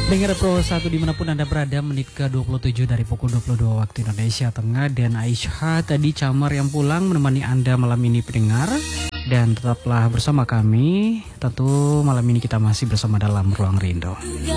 Dengar Pro 1 dimanapun Anda berada, menit ke-27 dari pukul 22 waktu Indonesia Tengah. Dan Aisyah tadi Camar yang pulang menemani Anda malam ini pendengar. Dan tetaplah bersama kami. Tentu malam ini kita masih bersama dalam Ruang Rindu.